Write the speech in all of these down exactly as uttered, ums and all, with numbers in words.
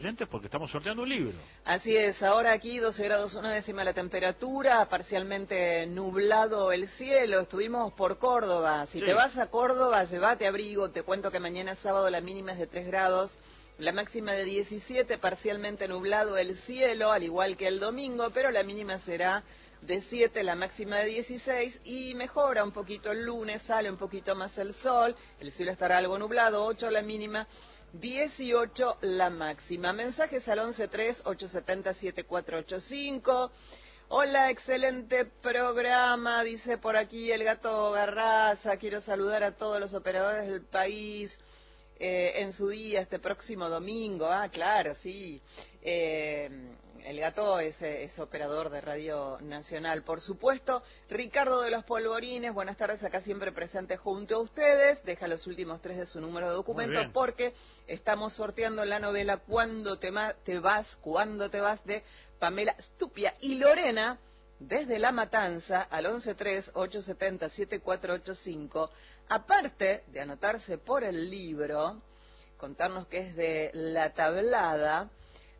oyentes porque estamos sorteando un libro. Así es, ahora aquí doce grados una décima la temperatura, parcialmente nublado el cielo, estuvimos por Córdoba. Si sí. te vas a Córdoba, llévate abrigo, te cuento que mañana sábado la mínima es de tres grados, la máxima de diecisiete, parcialmente nublado el cielo, al igual que el domingo, pero la mínima será de siete, la máxima de dieciséis, y mejora un poquito el lunes, sale un poquito más el sol, el cielo estará algo nublado, ocho la mínima, dieciocho la máxima. Mensajes al once tres, ocho siete cero, siete cuatro ocho cinco. Hola, excelente programa, dice por aquí el Gato Garraza, quiero saludar a todos los operadores del país eh, en su día, este próximo domingo. Ah, claro, sí. Eh, el Gato es, es operador de Radio Nacional, por supuesto. Ricardo de los Polvorines, buenas tardes, acá siempre presente junto a ustedes. Deja los últimos tres de su número de documento porque estamos sorteando la novela Cuando te, te vas, Cuando te vas, de Pamela Stupia y Lorena, desde La Matanza, al once tres, ocho siete cero, siete cuatro ocho cinco. Aparte de anotarse por el libro, contarnos que es de La Tablada,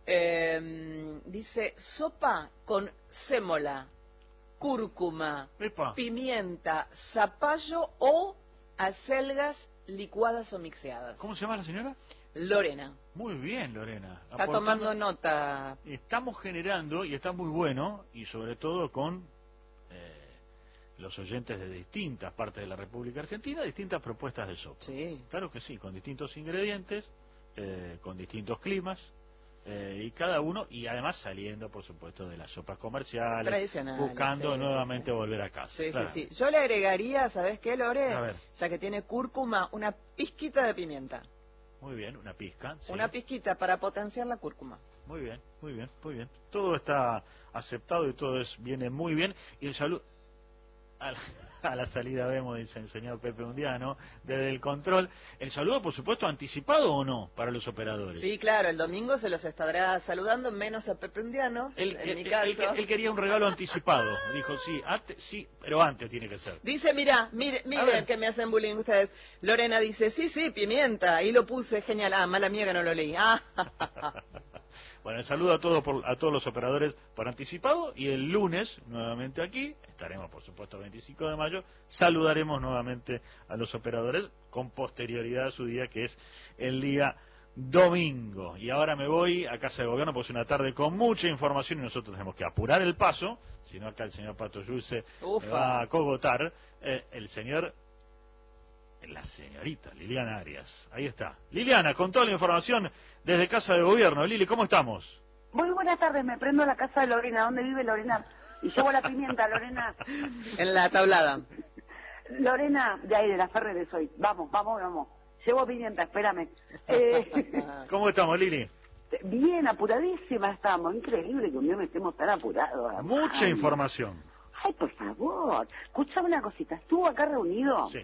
eh, dice sopa con sémola, cúrcuma, Epa. pimienta, zapallo o acelgas licuadas o mixeadas. ¿Cómo se llama la señora? Lorena. Muy bien, Lorena. Está Aportando, tomando nota. Estamos generando, y está muy bueno, y sobre todo con eh, los oyentes de distintas partes de la República Argentina, distintas propuestas de sopa. Sí. Claro que sí, con distintos ingredientes, eh, con distintos climas, eh, y cada uno, y además saliendo, por supuesto, de las sopas comerciales, tradicionales, buscando sí, nuevamente sí, sí. volver a casa. Sí, claro. sí, sí. Yo le agregaría, ¿sabes qué, Lore? A ver. Ya que tiene cúrcuma, una pizquita de pimienta. Muy bien, una pizca. Sí. Una pizquita para potenciar la cúrcuma. Muy bien, muy bien, muy bien. Todo está aceptado y todo es, viene muy bien. Y el saludo... A la, a la salida vemos, dice el señor Pepe Undiano, desde el control. ¿El saludo, por supuesto, anticipado o no para los operadores? Sí, claro, el domingo se los estará saludando, menos a Pepe Undiano, él, en él, mi él, caso. Él, él quería un regalo anticipado. Dijo, sí, antes, sí, pero antes tiene que ser. Dice, mira, mire, miren que me hacen bullying ustedes. Lorena dice, sí, sí, pimienta, ahí lo puse, genial. Ah, mala mía que no lo leí. Ah, Bueno, el saludo a todos por, a todos los operadores por anticipado, y el lunes nuevamente aquí estaremos, por supuesto, el veinticinco de mayo, saludaremos nuevamente a los operadores con posterioridad a su día, que es el día domingo. Y ahora me voy a Casa de Gobierno, porque es una tarde con mucha información y nosotros tenemos que apurar el paso, si no acá el señor Pato Yulce me va a cogotar. Eh, el señor la señorita Liliana Arias. Ahí está. Liliana, con toda la información desde Casa de Gobierno. Lili, ¿cómo estamos? Muy buenas tardes, me prendo a la casa de Lorena. ¿Dónde vive Lorena? Y llevo la pimienta, Lorena. En La Tablada. Lorena, de ahí, de la Ferreres hoy. Vamos, vamos, vamos. Llevo pimienta, espérame. Eh, ¿Cómo estamos, Lili? Bien, apuradísima estamos. Increíble que un día no estemos tan apurados. Mucha Ay, información. Ay, por favor. Escuchame una cosita. ¿Estuvo acá reunido? Sí.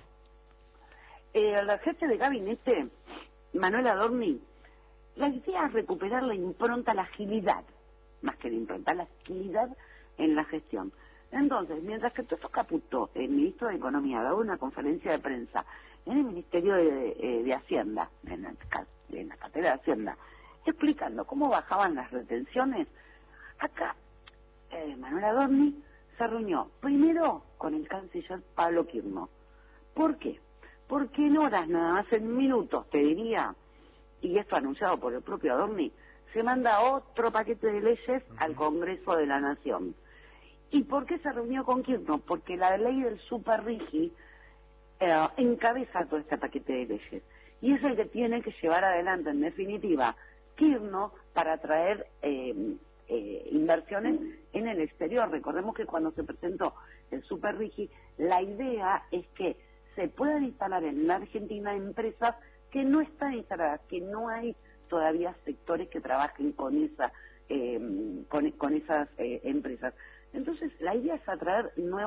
Eh, el jefe de gabinete, Manuel Adorni, la idea es recuperar la impronta, la agilidad, más que la impronta, la agilidad en la gestión. Entonces, mientras que Toto Caputo, el ministro de Economía, daba una conferencia de prensa en el Ministerio de, de, de Hacienda, en la, en la cartera de Hacienda, explicando cómo bajaban las retenciones, acá eh, Manuel Adorni se reunió primero con el canciller Pablo Quirno. ¿Por qué? Porque en horas, nada más en minutos, te diría, y esto anunciado por el propio Adorni, se manda otro paquete de leyes uh-huh. al Congreso de la Nación. ¿Y por qué se reunió con Quirno? Porque la ley del Super Rigi eh, encabeza todo este paquete de leyes. Y es el que tiene que llevar adelante, en definitiva, Quirno para traer eh, eh, inversiones en el exterior. Recordemos que cuando se presentó el Super Rigi, la idea es que se puedan instalar en la Argentina empresas que no están instaladas, que no hay todavía sectores que trabajen con esa eh, con, con esas eh, empresas. Entonces, la idea es atraer nuevos